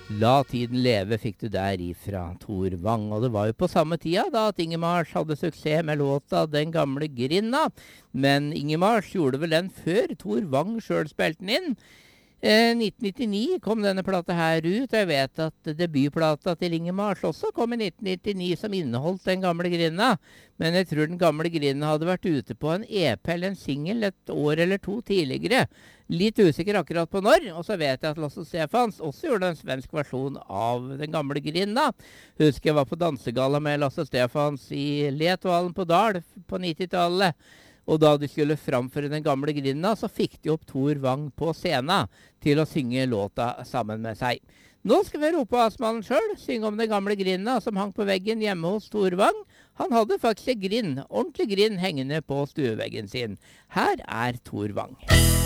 La tiden leve fikk du der ifra Tor Wang, og det var jo på samme tida da at Ingemars hadde suksess med låta Den gamle grinda, men Ingemars gjorde vel den før Tor Wang selv spilte den inn. 1999 kom denne plata her ut, og jeg vet at debutplata til Ingemars også kom i 1999 som inneholdt Den gamle grinda, men jeg tror Den gamle grinda hadde vært ute på en EP eller en single et år eller to tidligere. Litt usikker akkurat på når, og så vet jeg at Lasse Stefans også gjorde en svensk versjon av Den gamle grinda. Husker jeg var på dansegalla med Lasse Stefans i Letvalen på Dal på 90-tallet. Og da de skulle framføre Den gamle grinda, så fikk de opp Tor Wang på scenen til å synge låta sammen med seg. Nå skal vi rope Asmannen selv, synge om Den gamle grinda som hang på veggen hjemme hos Tor Wang. Han hadde faktisk en grind, ordentlig grind hengende på stueveggen sin. Her er Tor Wang.